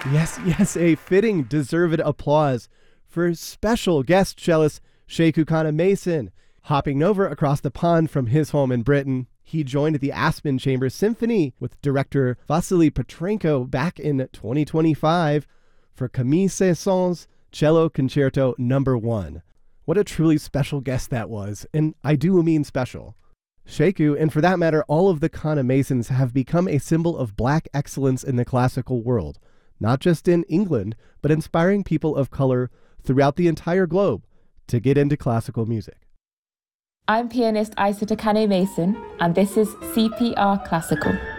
Yes, yes, a fitting, deserved applause for special guest cellist Sekou Kana-Mason. Hopping over across the pond from his home in Britain, he joined the Aspen Chamber Symphony with director Vasily Petrenko back in 2025 for Camille Saint-Saëns' Cello Concerto No. 1. What a truly special guest that was, and I do mean special. Sekou, and for that matter, all of the Kana-Masons have become a symbol of Black excellence in the classical world, not just in England, but inspiring people of color throughout the entire globe to get into classical music. I'm pianist Aissata Kana-Mason, and this is CPR Classical.